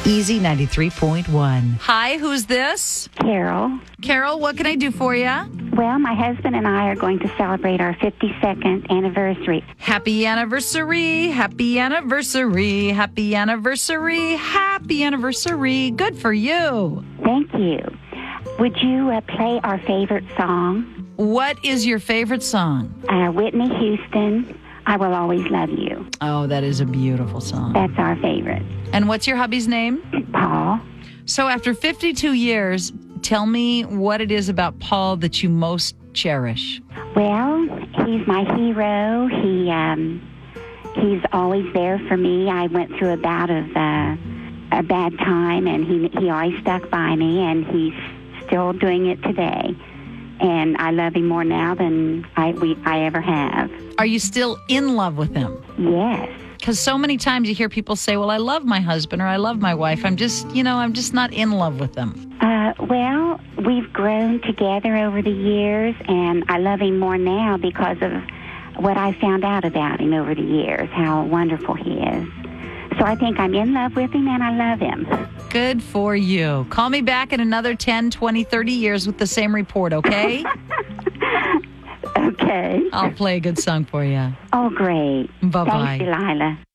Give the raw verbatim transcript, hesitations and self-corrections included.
Easy ninety-three point one. Hi, who's this? Carol. Carol, what can I do for you? Well, my husband and I are going to celebrate our fifty-second anniversary. Happy anniversary, happy anniversary, happy anniversary, happy anniversary. Good for you. Thank you. Would you uh, play our favorite song? What is your favorite song? Uh, Whitney Houston, I Will Always Love You. Oh, that is a beautiful song. That's our favorite. And what's your hubby's name? Paul. So after fifty-two years, tell me what it is about Paul that you most cherish. Well, he's my hero. He um, he's always there for me. I went through a bout of uh, a bad time, and he he always stuck by me, and he's still doing it today. And I love him more now than I we I ever have. Are you still in love with him? Yes. Because so many times you hear people say, well, I love my husband or I love my wife. I'm just, you know, I'm just not in love with them. Uh, well, we've grown together over the years, and I love him more now because of what I found out about him over the years, how wonderful he is. So I think I'm in love with him, and I love him. Good for you. Call me back in another ten, twenty, thirty years with the same report, okay? Okay. I'll play a good song for you. Oh, great. Bye-bye. Thanks, Delilah.